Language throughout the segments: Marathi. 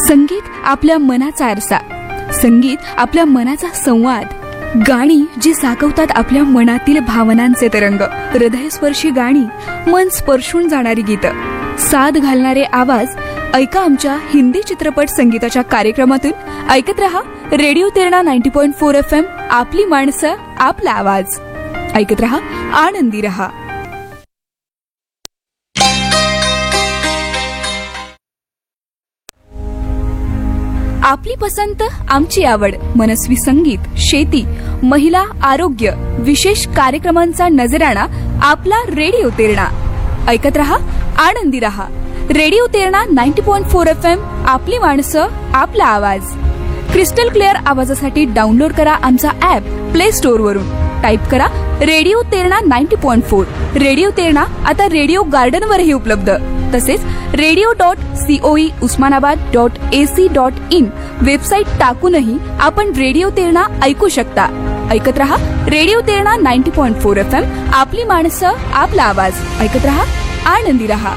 संगीत आपल्या मनाचा आरसा, संगीत आपल्या मनाचा संवाद, गाणी जी साकवतात आपल्या मनातील भावनांचे तरंग, हृदयस्पर्शी गाणी, मन स्पर्शून जाणारी गीतं, साद घालणारे आवाज. ऐका आमच्या हिंदी चित्रपट संगीताच्या कार्यक्रमातून. ऐकत रहा रेडिओ तेरणा 90.4 FM, आपली माणसं आपला आवाज. ऐकत रहा, आनंदी रहा. आपली पसंत आमची आवड, मनस्वी संगीत, शेती, महिला, आरोग्य, विशेष कार्यक्रमांचा नजराणा आपला रेडिओ तेरणा. ऐकत रहा, आनंदी रहा. रेडिओ तेरणा 90.4 FM, आपली माणसं आपला आवाज. क्रिस्टल क्लिअर आवाजासाठी डाउनलोड करा आमचा ऍप प्ले स्टोअर वरून. टाईप करा रेडिओ तेरणा 90.4. रेडिओ तेरणा आता रेडिओ गार्डन वरही उपलब्ध. तसेच radio.coe.usmanabad.ac.in वेबसाईट टाकूनही आपण रेडिओ तेरणा ऐकू शकता. ऐकत रहा रेडिओ तेरणा 90.4 FM, आपली माणसं आपला आवाज. ऐकत रहा, आनंदी रहा.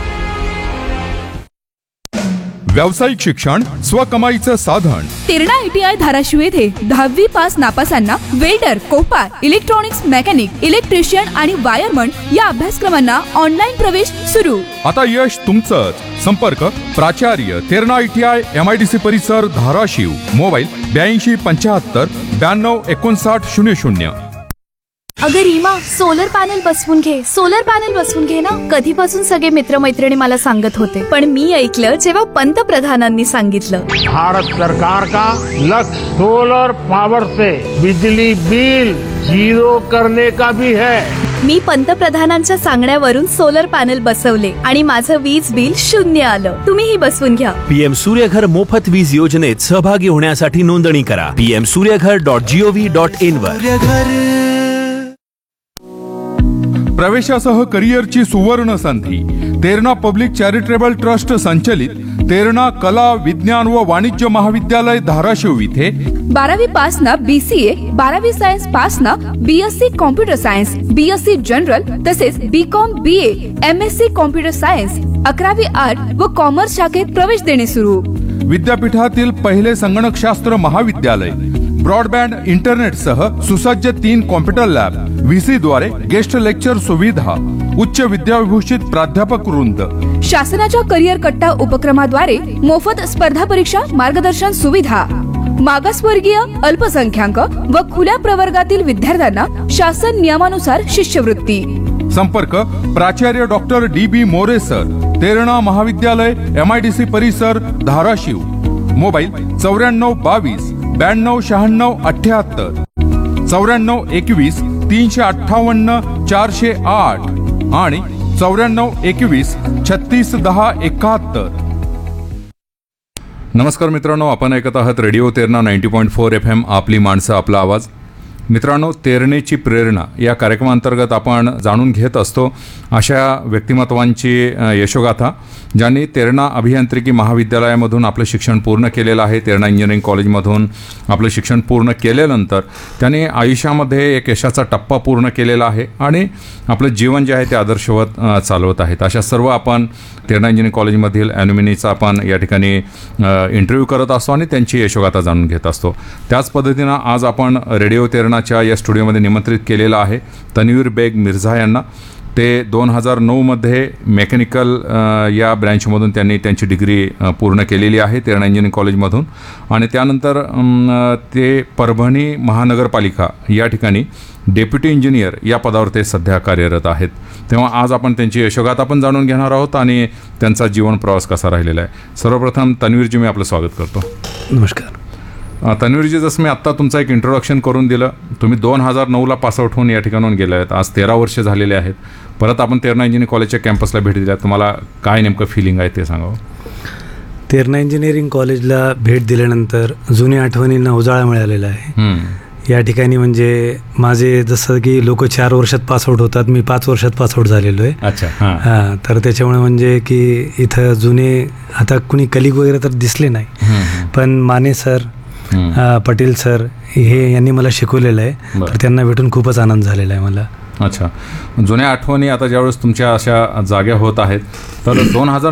व्यावसायिक शिक्षण स्वकमाईचं साधन. तेरणा ITI धाराशिव येथे 10वी pass नापासांना welder, Kopar, electronics mechanic, electrician आणि वायरमन या अभ्यासक्रमांना ऑनलाईन प्रवेश सुरू. आता यश तुमचंच. संपर्क प्राचार्य तेरणा ITI MIDC परिसर धाराशिव. मोबाईल 82 75 92 59 00. अगं रीमा, सोलर पॅनल बसवून घे ना. कधीपासून सगळे मित्रमैत्रिणी मला सांगत होते, पण मी ऐकलं जेव्हा पंतप्रधानांनी सांगितलं. भारत सरकार का लक्ष्य सोलर पावर से बिजली बिल जीरो करने का भी है. मी पंतप्रधानांच्या सांगण्यावरून सोलर पॅनल बसवले आणि माझं वीज बिल 0 आलं. तुम्हीही बसवून घ्या. PM सूर्यघर मोफत वीज योजनेत सहभागी होण्यासाठी नोंदणी करा pmsuryaghar.gov.in वर. प्रवेशासह करिअरची सुवर्ण संधी. तेरणा पब्लिक चॅरिटेबल ट्रस्ट संचलित तेरणा कला, विज्ञान व वाणिज्य महाविद्यालय धाराशिव इथे 12वी पास ना BCA, 12वी सायन्स पास ना BSc computer science, BSc general तसेच BCom BA, MSc computer science, 11वी art व कॉमर्स शाखेत प्रवेश देणे सुरू. विद्यापीठातील पहिले संगणकशास्त्र महाविद्यालय. ब्रॉडबँड इंटरनेटसह सुसज्ज 3 कॉम्प्युटर लॅब, VC द्वारे गेस्ट लेक्चर सुविधा, उच्च विद्याविभूषित प्राध्यापक वृंद. शासनाच्या करिअर कट्टा उपक्रमाद्वारे मोफत स्पर्धा परीक्षा मार्गदर्शन सुविधा. मागासवर्गीय, अल्पसंख्याक व खुल्या प्रवर्गातील विद्यार्थ्यांना शासन नियमानुसार शिष्यवृत्ती. संपर्क प्राचार्य doctor DB More sir, Terna महाविद्यालय MIDC परिसर धाराशिव. मोबाईल 94 22 92 96 78 94 21 358 408 आणि 94 21 36 10 71. नमस्कार मित्रांनो, आपण ऐकत आहात रेडिओ तेरणा 90.4 FM, आपली माणसं आपला आवाज. मित्रांनो, तेरणेची प्रेरणा या कार्यक्रमांतर्गत आपण जाणून घेत असतो अशा व्यक्तिमत्वांची यशोगाथा ज्यांनी तेरणा अभियांत्रिकी महाविद्यालयामधून आपलं शिक्षण पूर्ण केलेलं आहे. तेरणा इंजिनिअरिंग कॉलेजमधून आपलं शिक्षण पूर्ण केल्यानंतर त्यांनी आयुष्यामध्ये एक यशाचा टप्पा पूर्ण केलेला आहे आणि आपलं जीवन जे आहे ते आदर्शवत चालवत आहेत. अशा सर्व आपण तेरणा इंजिनिअरिंग कॉलेजमधील ॲल्युमिनीचा आपण या ठिकाणी इंटरव्ह्यू करत असतो आणि त्यांची यशोगाथा जाणून घेत असतो. त्याच पद्धतीनं आज आपण रेडिओ तेरणाच्या या स्टुडिओमध्ये निमंत्रित केलेलं आहे तन्वीर बेग मिर्झा यांना. ते 2009मध्ये मेकॅनिकल या ब्रँचमधून त्यांनी त्यांची डिग्री पूर्ण केलेली आहे तेरणा इंजिनिअरिंग कॉलेजमधून आणि त्यानंतर ते परभणी महानगरपालिका या ठिकाणी डेप्युटी इंजिनियर या पदावर ते सध्या कार्यरत आहेत. तेव्हा आज आपण त्यांची यशोगाथा आपण जाणून घेणार आहोत आणि त्यांचा जीवन प्रवास कसा राहिलेला आहे. सर्वप्रथम तन्वीरजी, मी आपलं स्वागत करतो. नमस्कार. तन्वीरजी, जसं मी आत्ता तुमचं एक इंट्रोडक्शन करून दिलं, तुम्ही 2009ला पासआउट होऊन या ठिकाणून गेले आहेत. आज 13 वर्ष झालेले आहेत. परत आपण तेरणा इंजिनिअरिंग कॉलेजच्या कॅम्पसला भेट दिल्या. तुम्हाला काय नेमकं फिलिंग आहे ते सांगावं. तेरणा इंजिनिअरिंग कॉलेजला भेट दिल्यानंतर जुन्या आठवणींना उजाळा मिळालेला आहे. या ठिकाणी म्हणजे माझे जसं की लोक 4 वर्षात पासआउट होतात, मी 5 वर्षात पासआउट झालेलो आहे. अच्छा. हां, तर त्याच्यामुळे म्हणजे की इथं जुने आता कुणी कलिग वगैरे तर दिसले नाही, पण माने सर, पटेल सर हे यांनी मला शिकवलेलं आहे. तर त्यांना भेटून खूपच आनंद झालेला आहे मला. अच्छा. जुन्या आठवणी आता ज्यावेळेस तुमच्या अशा जाग्या होत आहेत तर 2009